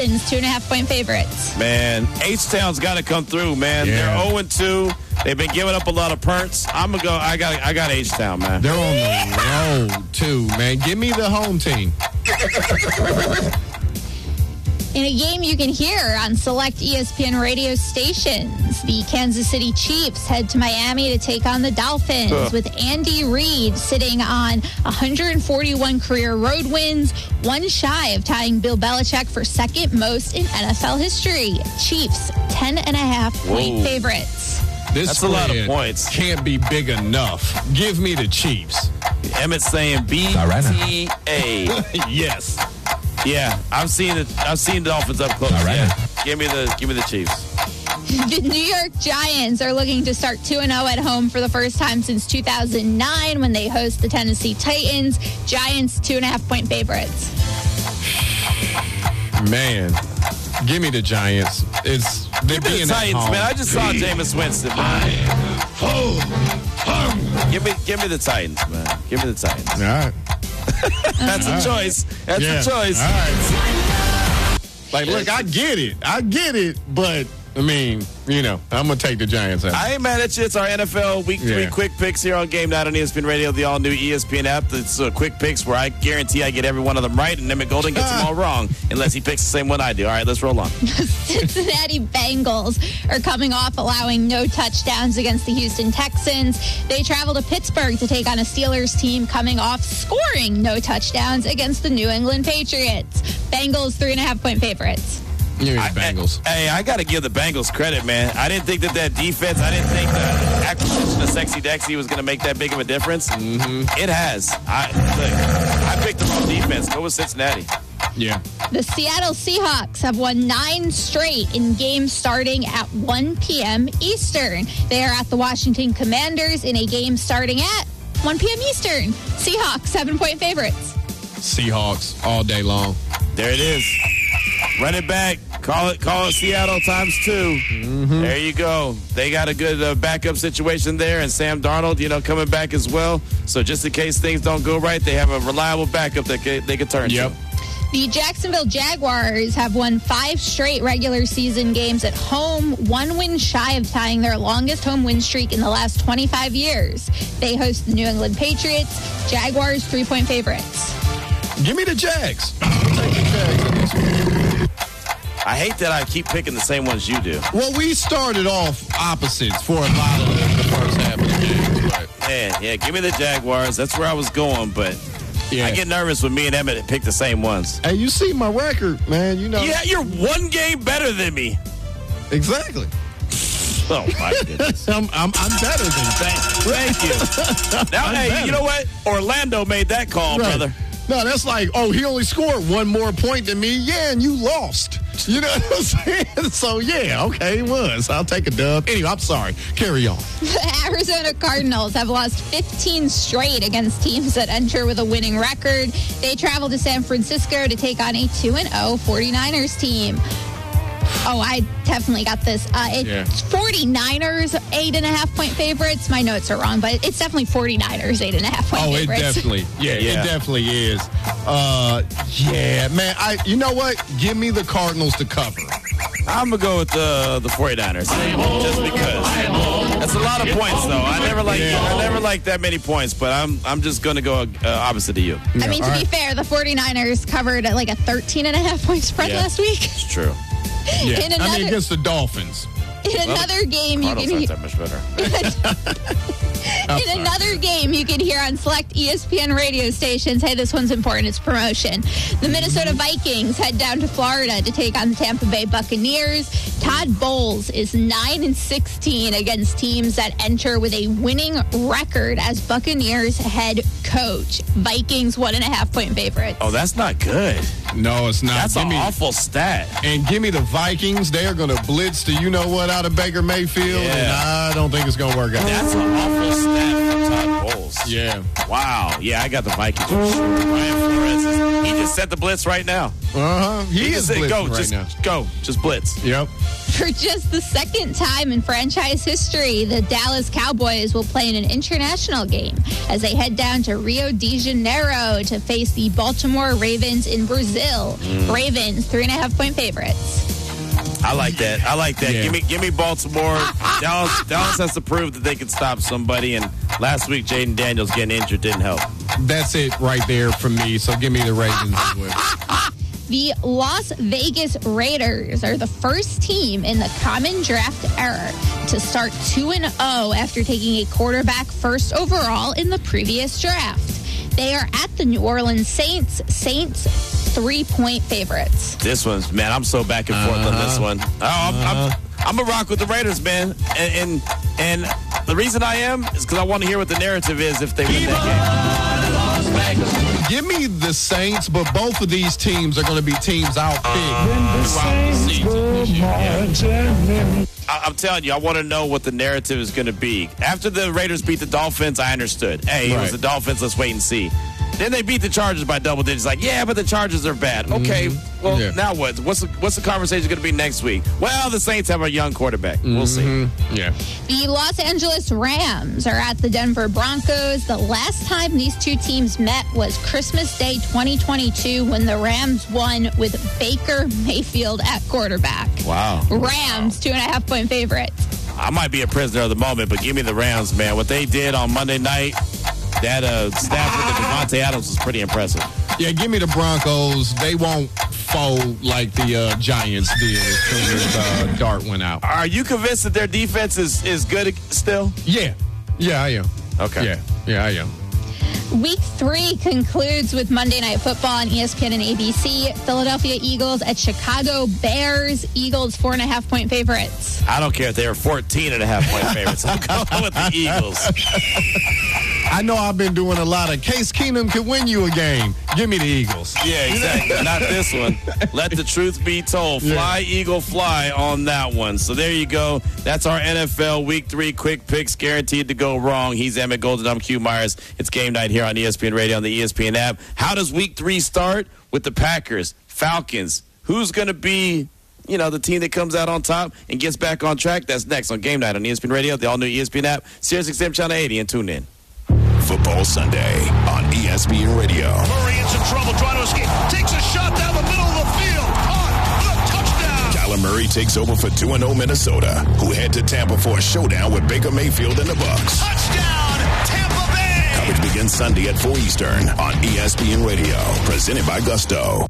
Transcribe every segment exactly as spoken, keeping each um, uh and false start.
Titans, two and a half point favorites. Man, H-Town's got to come through, man. Yeah. They're oh and two. They've been giving up a lot of punts. I'm gonna go. I got. I got H-Town, man. They're on the road too, man. Give me the home team. In a game you can hear on select E S P N radio stations, the Kansas City Chiefs head to Miami to take on the Dolphins Ugh. with Andy Reid sitting on one hundred forty-one career road wins, one shy of tying Bill Belichick for second most in N F L history. Chiefs, ten and a half point Whoa. favorites. This That's a lot of spread points. Can't be big enough. Give me the Chiefs. Emmett's saying B T A. Yes. Yeah, I've seen it. I've seen the Dolphins up close. All right. Yeah. Give me the. Give me the Chiefs. The New York Giants are looking to start two and oh at home for the first time since two thousand nine when they host the Tennessee Titans. Giants, two and a half point favorites. Man, give me the Giants. It's they're Give me being the at Titans, home. man. I just saw Jameis Winston. Give me, give me the Titans, man. Give me the Titans. All right. That's a choice. That's Yeah. a choice. All right. Like, look, I get it. I get it, but I mean, you know, I'm gonna take the Giants out. I ain't mad at you. It's our N F L Week Three Yeah. quick picks here on Game Night on E S P N Radio, the all-new E S P N app. It's uh, quick picks where I guarantee I get every one of them right, and Emmett Golden gets them all wrong unless he picks the same one I do. All right, let's roll on. Cincinnati Bengals are coming off allowing no touchdowns against the Houston Texans. They travel to Pittsburgh to take on a Steelers team coming off scoring no touchdowns against the New England Patriots. Bengals, three and a half point favorites. Give me the I- Bengals. Hey, I got to give the Bengals credit, man. I didn't think that that defense, I didn't think the acquisition of Sexy Dexy was going to make that big of a difference. Mm-hmm. It has. I look, I picked the wrong defense. Go with Cincinnati. Yeah. The Seattle Seahawks have won nine straight in games starting at one p.m. Eastern. They are at the Washington Commanders in a game starting at one p.m. Eastern. Seahawks, seven point favorites. Seahawks all day long. There it is. Run it back. Call it, call it Seattle times two. Mm-hmm. There you go. They got a good uh, backup situation there, and Sam Darnold, you know, coming back as well. So just in case things don't go right, they have a reliable backup that they, they can turn Yep. to. The Jacksonville Jaguars have won five straight regular season games at home, one win shy of tying their longest home win streak in the last twenty-five years. They host the New England Patriots. Jaguars, three-point favorites. Give me the Jags. I'll take the Jags in this one. I hate that I keep picking the same ones you do. Well, we started off opposites for a lot of the, the first half of the game. But Yeah, yeah, give me the Jaguars. That's where I was going, but yeah. I get nervous when me and Emmett pick the same ones. Hey, you see my record, man. You know. Yeah, you're one game better than me. Exactly. Oh, my goodness. I'm, I'm, I'm better than that. Thank you. Now, I'm hey, better. you know what? Orlando made that call, Right. brother. No, that's like, oh, he only scored one more point than me. Yeah, and you lost. You know what I'm saying? So, yeah, okay, it was. I'll take a dub. Anyway, I'm sorry. Carry on. The Arizona Cardinals have lost fifteen straight against teams that enter with a winning record. They travel to San Francisco to take on a two and oh 49ers team. Oh, I definitely got this. Uh, it's Yeah. 49ers, eight and a half point favorites. My notes are wrong, but it's definitely 49ers, eight and a half point Oh, it favorites. definitely, yeah, Yeah. it definitely is. Uh, yeah, man, I, you know what? Give me the Cardinals to cover. I'm going to go with the, the 49ers. Just because. That's a lot of points, though. I never like Yeah. I never like that many points, but I'm I'm just going to go uh, opposite of you. I mean, to all be right. fair, the 49ers covered uh, like a thirteen and a half point spread Yeah. last week. It's true. Yeah, In I another- mean, against the Dolphins. In another game, you Cardinals can aren't hear. that much better. I'm In sorry. another game, you can hear on select E S P N radio stations. Hey, this one's important. It's promotion. The Minnesota Vikings head down to Florida to take on the Tampa Bay Buccaneers. Todd Bowles is nine and sixteen against teams that enter with a winning record as Buccaneers head coach. Vikings one and a half point favorites. Oh, that's not good. No, it's not. That's give an me, awful stat. And give me the Vikings. They are going to blitz to you know what out of Baker Mayfield, Yeah. and I don't think it's going to work out. That's an awful stat for Todd Bowles. Yeah. Wow. Yeah, I got the Vikings for sure. Ryan Flores, is- he just set the blitz right now. Uh-huh. He, He is just said, blitzing go, right just now. go, just blitz. Yep. For just the second time in franchise history, the Dallas Cowboys will play in an international game as they head down to Rio de Janeiro to face the Baltimore Ravens in Brazil. Mm. Ravens, three and a half point favorites. I like that. I like that. Yeah. Give me, give me Baltimore. Dallas, Dallas has to prove that they can stop somebody. And last week, Jaden Daniels getting injured didn't help. That's it right there for me. So give me the Ravens as well. The Las Vegas Raiders are the first team in the common draft era to start two and oh after taking a quarterback first overall in the previous draft. They are at the New Orleans Saints. Saints three-point favorites. This one's, man, I'm so back and forth uh-huh. on this one. Oh, I'm, I'm, I'm a rock with the Raiders, man. And and, and the reason I am is because I want to hear what the narrative is if they win that game. Give me the Saints, but both of these teams are going to be teams I'll pick throughout the season. Yeah. I, I'm telling you, I want to know what the narrative is going to be. After the Raiders beat the Dolphins, I understood. Hey, right. It was the Dolphins. Let's wait and see. Then they beat the Chargers by double digits. Like, yeah, but the Chargers are bad. Okay, mm-hmm. well, yeah. now what? What's the, what's the conversation going to be next week? Well, the Saints have a young quarterback. Mm-hmm. We'll see. Yeah. The Los Angeles Rams are at the Denver Broncos. The last time these two teams met was Christmas Day twenty twenty-two when the Rams won with Baker Mayfield at quarterback. Wow. Rams, two and a half point favorites. I might be a prisoner of the moment, but give me the Rams, man. What they did on Monday night, that uh, Stafford and Devontae Adams was pretty impressive. Yeah, give me the Broncos. They won't fold like the uh, Giants did as soon as uh, Dart went out. Are you convinced that their defense is, is good still? Yeah. Yeah, I am. Okay. Yeah, yeah, I am. Week three concludes with Monday Night Football on E S P N and A B C. Philadelphia Eagles at Chicago Bears. Eagles, four and a half point favorites. I don't care if they were fourteen and a half point favorites. I'm going with the Eagles. I know I've been doing a lot of Case Keenum could win you a game. Give me the Eagles. Yeah, exactly. Not this one. Let the truth be told. Fly, yeah. Eagle, fly on that one. So there you go. That's our N F L Week three quick picks guaranteed to go wrong. He's Emmett Golden. I'm Q Myers. It's game night here on E S P N Radio on the E S P N app. How does Week three start? With the Packers, Falcons. Who's going to be, you know, the team that comes out on top and gets back on track? That's next on game night on E S P N Radio, the all-new E S P N app, Sirius X M Channel eighty, and tune in. Football Sunday on E S P N Radio. Murray in some trouble trying to escape. Takes a shot down the middle of the field. Caught. The touchdown. Kyler Murray takes over for two and oh Minnesota, who head to Tampa for a showdown with Baker Mayfield and the Bucs. Touchdown, Tampa Bay. Coverage begins Sunday at four Eastern on E S P N Radio. Presented by Gusto.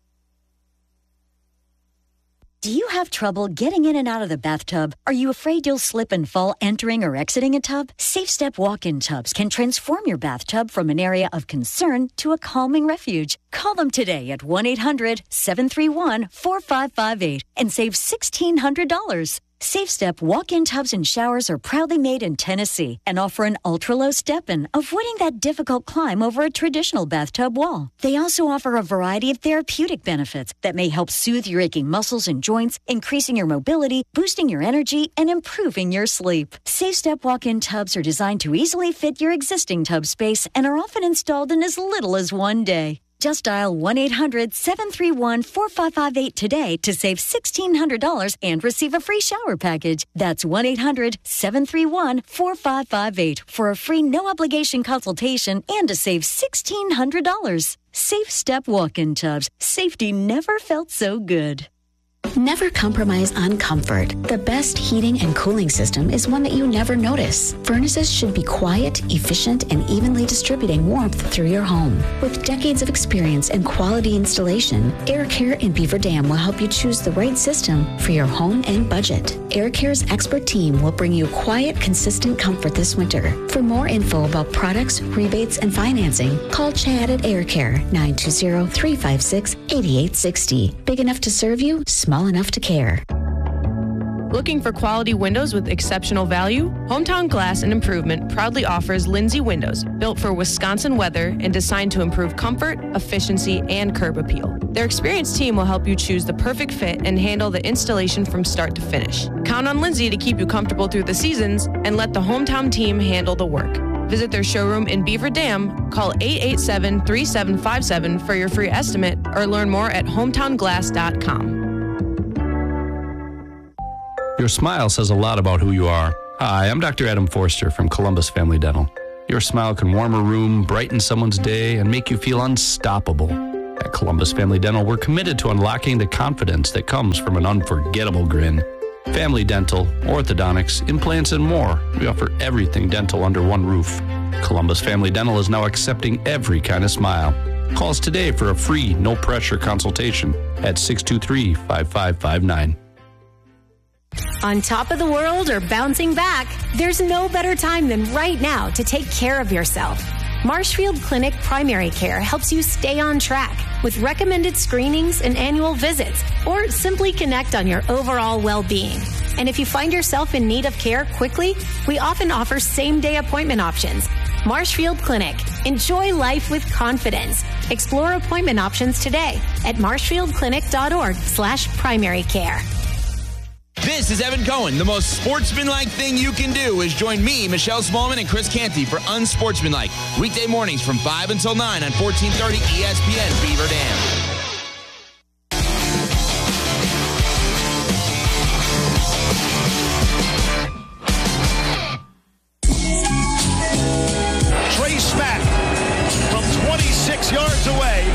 Do you have trouble getting in and out of the bathtub? Are you afraid you'll slip and fall entering or exiting a tub? SafeStep walk-in tubs can transform your bathtub from an area of concern to a calming refuge. Call them today at one eight hundred seven three one four five five eight and save sixteen hundred dollars. SafeStep walk-in tubs and showers are proudly made in Tennessee and offer an ultra-low step-in, avoiding that difficult climb over a traditional bathtub wall. They also offer a variety of therapeutic benefits that may help soothe your aching muscles and joints, increasing your mobility, boosting your energy, and improving your sleep. SafeStep walk-in tubs are designed to easily fit your existing tub space and are often installed in as little as one day. Just dial one eight hundred seven three one four five five eight today to save sixteen hundred dollars and receive a free shower package. That's one eight hundred seven three one four five five eight for a free no-obligation consultation and to save sixteen hundred dollars. Safe Step walk-in tubs. Safety never felt so good. Never compromise on comfort. The best heating and cooling system is one that you never notice. Furnaces should be quiet, efficient, and evenly distributing warmth through your home. With decades of experience and quality installation, Air Care in Beaver Dam will help you choose the right system for your home and budget. Air Care's expert team will bring you quiet, consistent comfort this winter. For more info about products, rebates, and financing, call Chad at Air Care, nine two zero, three five six, eight eight six zero. Big enough to serve you, small enough to care. Looking for quality windows with exceptional value? Hometown Glass and Improvement proudly offers Lindsay Windows, built for Wisconsin weather and designed to improve comfort, efficiency, and curb appeal. Their experienced team will help you choose the perfect fit and handle the installation from start to finish. Count on Lindsay to keep you comfortable through the seasons and let the Hometown team handle the work. Visit their showroom in Beaver Dam. Call eight eight seven, three seven five seven for your free estimate or learn more at hometown glass dot com. Your smile says a lot about who you are. Hi, I'm Doctor Adam Forster from Columbus Family Dental. Your smile can warm a room, brighten someone's day, and make you feel unstoppable. At Columbus Family Dental, we're committed to unlocking the confidence that comes from an unforgettable grin. Family dental, orthodontics, implants, and more. We offer everything dental under one roof. Columbus Family Dental is now accepting every kind of smile. Call us today for a free, no-pressure consultation at six two three, five five five nine. On top of the world or bouncing back, there's no better time than right now to take care of yourself. Marshfield Clinic Primary Care helps you stay on track with recommended screenings and annual visits, or simply connect on your overall well-being. And if you find yourself in need of care quickly, we often offer same-day appointment options. Marshfield Clinic. Enjoy life with confidence. Explore appointment options today at marshfieldclinic.org slash primary care. This is Evan Cohen. The most sportsmanlike thing you can do is join me, Michelle Smallman, and Chris Canty for Unsportsmanlike. Weekday mornings from five until nine on fourteen thirty E S P N Beaver Dam. Trey Smack from twenty-six yards away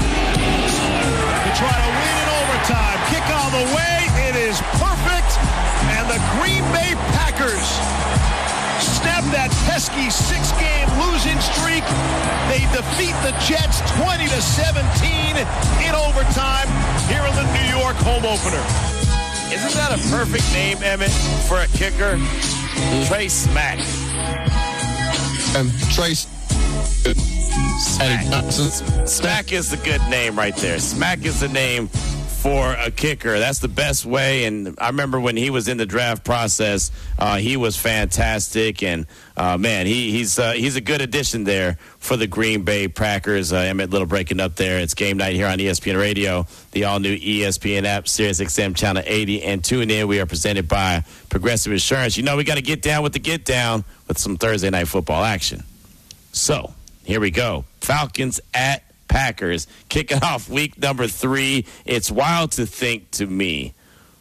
to try to win in overtime. Kick on the way. It is perfect. And the Green Bay Packers snap that pesky six-game losing streak. They defeat the Jets twenty to seventeen in overtime here in the New York home opener. Isn't that a perfect name, Emmett, for a kicker? Trey Smack. Um, Trace. Smack. Smack is the good name right there. Smack is the name for a kicker. That's the best way. And I remember when he was in the draft process, uh, he was fantastic. And uh, man, he, he's uh, he's a good addition there for the Green Bay Packers. Uh, Emmett Little breaking up there. It's game night here on E S P N Radio, the all-new E S P N app, Sirius X M Channel eighty, and tune in. We are presented by Progressive Insurance. You know, we got to get down with the get down with some Thursday night football action. So here we go. Falcons at Packers kicking off week number three. It's wild to think to me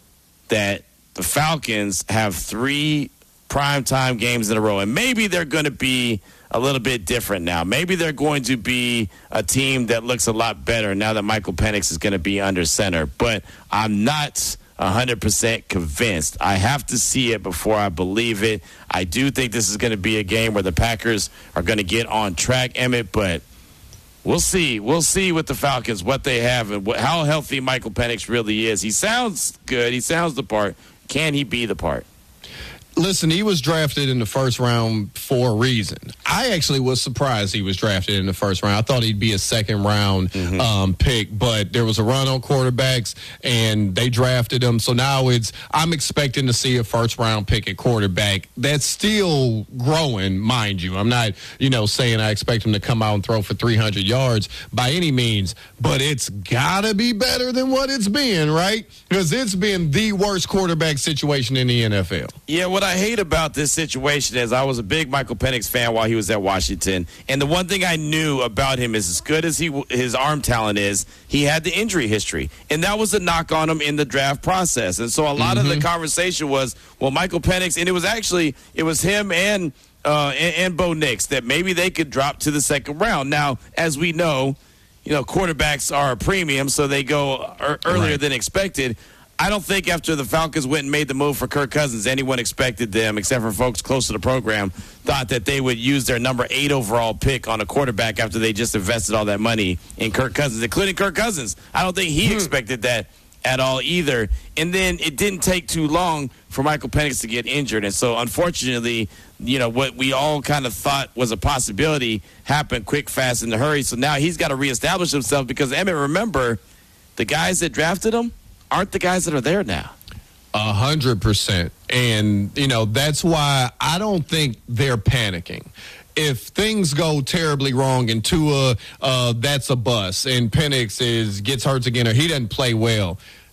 that the Falcons have three primetime games in a row, and maybe they're going to be a little bit different now. Maybe they're going to be a team that looks a lot better now that Michael Penix is going to be under center, but I'm not one hundred percent convinced. I have to see it before I believe it. I do think this is going to be a game where the Packers are going to get on track, Emmett, but We'll see. We'll see with the Falcons what they have and what, how healthy Michael Penix really is. He sounds good. He sounds the part. Can he be the part? Listen, he was drafted in the first round for a reason. I actually was surprised he was drafted in the first round. I thought he'd be a second round mm-hmm. um, pick, but there was a run on quarterbacks, and they drafted him. So now it's I'm expecting to see a first round pick at quarterback. That's still growing, mind you. I'm not, you know, saying I expect him to come out and throw for three hundred yards by any means, but it's got to be better than what it's been, right? Because it's been the worst quarterback situation in the N F L. Yeah, what I hate about this situation is I was a big Michael Penix fan while he was at Washington, and the one thing I knew about him is as good as he his arm talent is, he had the injury history, and that was a knock on him in the draft process. And so a lot mm-hmm. of the conversation was, well, Michael Penix, and it was actually it was him and uh, and, and Bo Nix that maybe they could drop to the second round. Now, as we know, you know quarterbacks are a premium, so they go er- earlier right. than expected. I don't think after the Falcons went and made the move for Kirk Cousins, anyone expected them, except for folks close to the program, thought that they would use their number eight overall pick on a quarterback after they just invested all that money in Kirk Cousins, including Kirk Cousins. I don't think he hmm. expected that at all either. And then it didn't take too long for Michael Penix to get injured. And so, unfortunately, you know, what we all kind of thought was a possibility happened quick, fast, in a hurry. So now he's got to reestablish himself because, Emmett, remember, the guys that drafted him aren't the guys that are there now. A hundred percent. And, you know, that's why I don't think they're panicking. If things go terribly wrong and Tua, uh, that's a bust, and Penix is gets hurt again or he doesn't play well,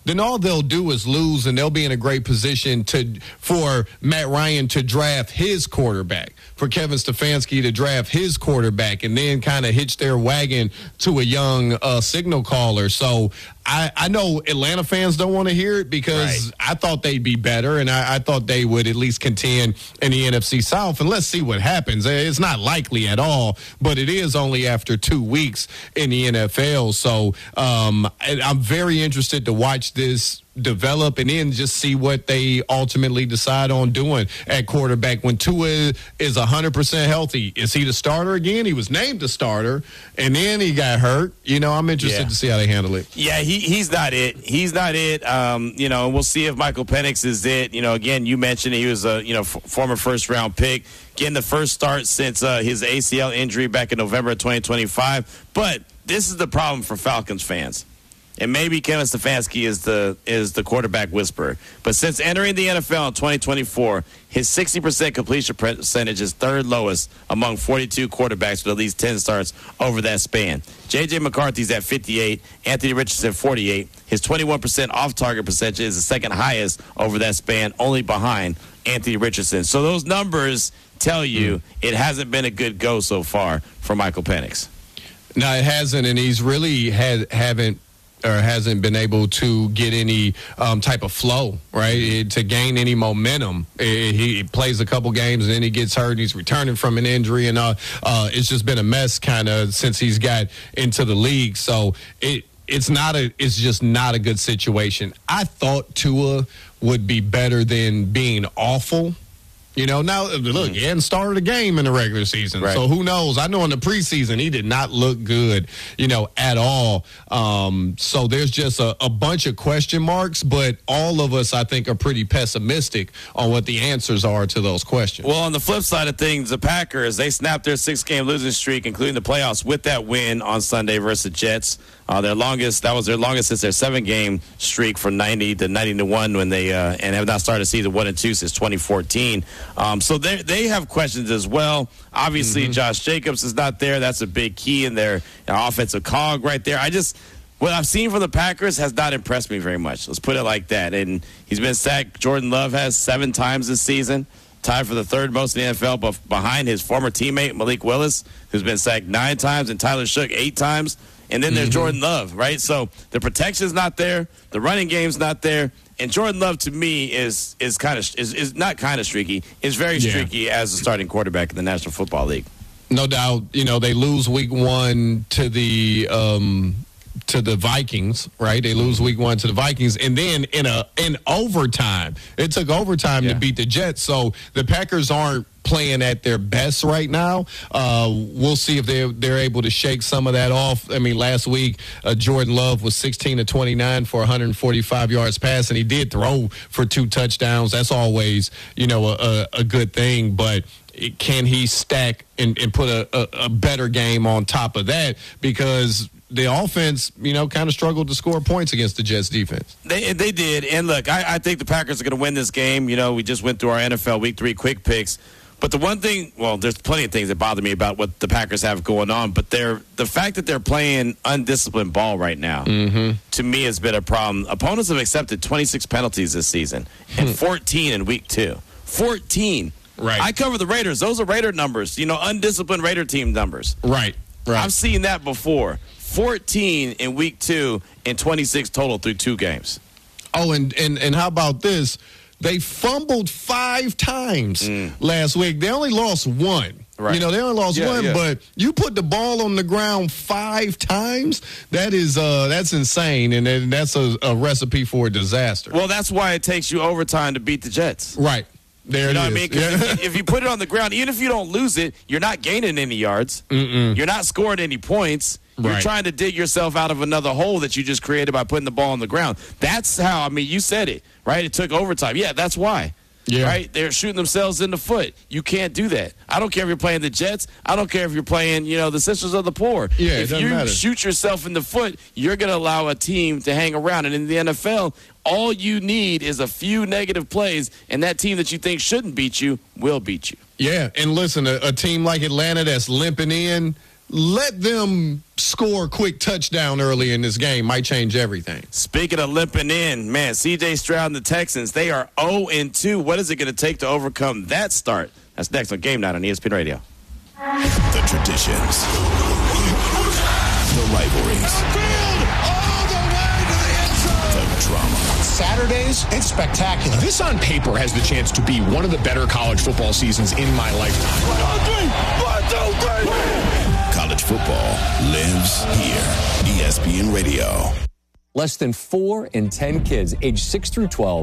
then all they'll do is lose, and they'll be in a great position to for Matt Ryan to draft his quarterback, for Kevin Stefanski to draft his quarterback, and then kind of hitch their wagon to a young uh, signal caller. So I, I know Atlanta fans don't want to hear it because right. I thought they'd be better, and I, I thought they would at least contend in the N F C South. And let's see what happens. It's not likely at all, but it is only after two weeks in the N F L. So um, I'm very interested to watch this develop and then just see what they ultimately decide on doing at quarterback when Tua is one hundred percent healthy. Is he the starter again? He was named the starter, and then he got hurt. You know, I'm interested yeah. to see how they handle it. Yeah, he he's not it. He's not it. Um, you know, we'll see if Michael Penix is it. You know, again, you mentioned he was a you know f- former first-round pick, getting the first start since uh, his A C L injury back in November of twenty twenty-five. But this is the problem for Falcons fans. And maybe Kevin Stefanski is the is the quarterback whisperer. But since entering the N F L in twenty twenty-four, his sixty percent completion percentage is third lowest among forty-two quarterbacks with at least ten starts over that span. J J. McCarthy's at fifty-eight, Anthony Richardson forty-eight. His twenty-one percent off-target percentage is the second highest over that span, only behind Anthony Richardson. So those numbers tell you mm. it hasn't been a good go so far for Michael Penix. No, it hasn't, and he's really had haven't or hasn't been able to get any um, type of flow, right, it, to gain any momentum. It, he plays a couple games, and then he gets hurt, and he's returning from an injury, and uh, uh, it's just been a mess kind of since he's got into the league. So it it's not a it's just not a good situation. I thought Tua would be better than being awful. You know, now, look, he hadn't started a game in the regular season, right. So who knows? I know in the preseason he did not look good, you know, at all. Um, so there's just a, a bunch of question marks, but all of us, I think, are pretty pessimistic on what the answers are to those questions. Well, on the flip side of things, the Packers, they snapped their six-game losing streak, including the playoffs, with that win on Sunday versus the Jets. Uh, their longest, that was their longest since their seven-game streak from ninety to ninety to one when they, uh, and have not started season one and two since twenty fourteen. Um, so they they have questions as well. Obviously, mm-hmm. Josh Jacobs is not there. That's a big key in their offensive cog right there. I just, what I've seen from the Packers has not impressed me very much. Let's put it like that. And he's been sacked. Jordan Love has seven times this season, tied for the third most in the N F L, but behind his former teammate Malik Willis, who's been sacked nine times, and Tyler Shook eight times. And then there's mm-hmm. Jordan Love, right? So the protection's not there, the running game's not there, and Jordan Love to me is is kind of is, is not kind of streaky, is very yeah. streaky as a starting quarterback in the National Football League. No doubt, you know, they lose week one to the um, to the Vikings, right? They lose week one to the Vikings, and then in a in overtime, it took overtime yeah. to beat the Jets. So the Packers aren't playing at their best right now. Uh, we'll see if they're, they're able to shake some of that off. I mean, last week, uh, Jordan Love was sixteen to twenty-nine for one hundred forty-five yards pass, and he did throw for two touchdowns. That's always, you know, a, a good thing, but it, can he stack and, and put a, a, a better game on top of that? Because the offense, you know, kind of struggled to score points against the Jets defense. They they did. And look, I, I think the Packers are going to win this game. You know, we just went through our N F L Week three quick picks. But the one thing, well, there's plenty of things that bother me about what the Packers have going on, but they're the fact that they're playing undisciplined ball right now, mm-hmm. to me, has been a problem. Opponents have accepted twenty-six penalties this season and fourteen in week two. fourteen. Right. I cover the Raiders. Those are Raider numbers, you know, undisciplined Raider team numbers. Right. Right. I've seen that before. fourteen in week two and twenty-six total through two games. Oh, and, and, and how about this? They fumbled five times mm. last week. They only lost one. Right. You know, they only lost yeah, one, yeah. but you put the ball on the ground five times, that is uh, that's insane, and, and that's a, a recipe for a disaster. Well, that's why it takes you overtime to beat the Jets. Right. There you know it what I mean? is. Yeah. If, if you put it on the ground, even if you don't lose it, you're not gaining any yards. Mm-mm. You're not scoring any points. You're right. trying to dig yourself out of another hole that you just created by putting the ball on the ground. That's how, I mean, you said it, right? It took overtime. Yeah, that's why. Yeah. Right? They're shooting themselves in the foot. You can't do that. I don't care if you're playing the Jets. I don't care if you're playing, you know, the Sisters of the Poor. Yeah, if it you matter. shoot yourself in the foot, you're going to allow a team to hang around. And in the N F L, all you need is a few negative plays, and that team that you think shouldn't beat you will beat you. Yeah, and listen, a, a team like Atlanta that's limping in, let them score a quick touchdown early in this game. Might change everything. Speaking of limping in, man, C J Stroud and the Texans, they are oh and two. What is it going to take to overcome that start? That's next on Game Night on E S P N Radio. The traditions, the rivalries, all the way to the end zone. the drama. Saturdays, it's spectacular. This on paper has the chance to be one of the better college football seasons in my lifetime. One, two, three. One, two, three. College football lives here. E S P N Radio. Less than four in ten kids aged six through twelve